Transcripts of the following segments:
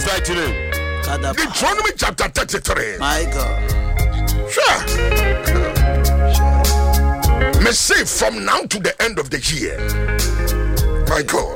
Jesus mighty name. Deuteronomy chapter 33. My God. Sure. May say from now to the end of the year. My God.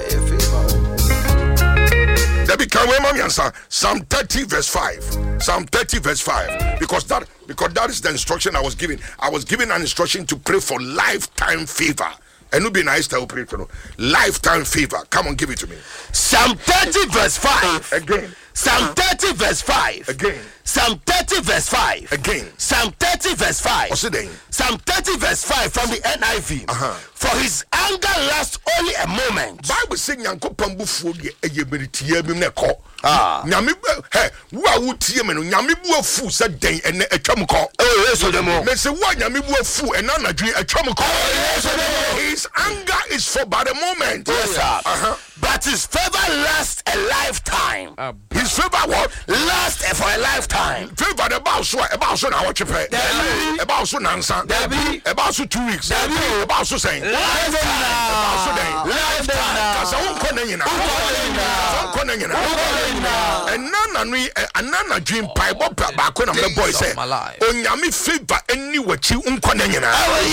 There become Psalm 30 verse 5. Psalm 30 verse 5. Because that is the instruction I was given. I was given an instruction to pray for lifetime favor. And it'll be nice to pray for lifetime favor. Come on, give it to me. Psalm 30 verse 5. Again. Psalm 30 verse 5. Again. Psalm 30 verse 5. Again. Psalm 30 verse 5. What's it then? Psalm 30 verse 5 from the NIV. For his anger lasts only a moment. Bible saying yanko pambu fodi eyebiritie bi ne ko. Nyame wo wutie me no nyame bu afu se den ene atwam ko. So demo. Me say wo nyame bu afu ena anadwe atwam ko. His anger is for by the moment. Yes, sir. But his favor lasts a lifetime. His favor what? Lasts for a lifetime. Favor about so na what you pay. About so nansa. About so 2 weeks. About so saying. Lifetime. Cause I won't call you now. And nana dream pipe up back when I'm the boy say. Onyami favor any what you unkonena.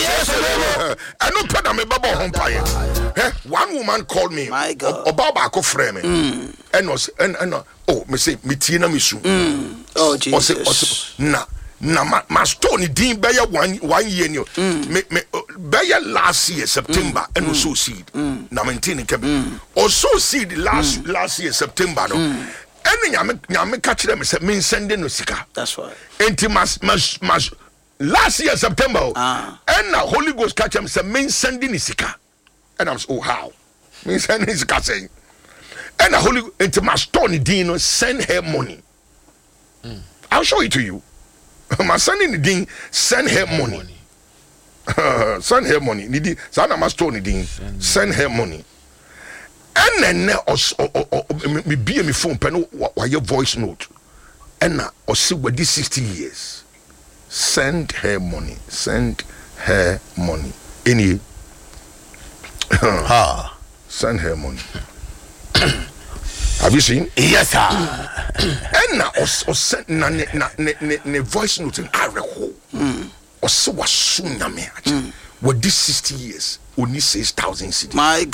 I don't put me baba home pie. One woman called me. My God. Obaba ko frame. And oh me say me tina me su. Oh Jesus. Na ma stone din be ya 1 year ni me be ya last year September and also seed na maintain ke also seed last year September no and nyame ka kire me say me send no sika. That's right. Enti mas last year September and na Holy Ghost catch me say me send ni sika and I'm so how me send ni sika say and na Holy enti ma stone din no send her money. I'll show it to you. My son in the ding send her money. Send her money. Nidi sana ma store ding send her money. And then me be me phone pen why your voice note. And na or see with this 60 years. Send her money. Send her money. Any send her money. Have you seen? Yes, sir. And now, send na voice note in Araho. Or so was soon, with this 60 years, only 6,000 cities. My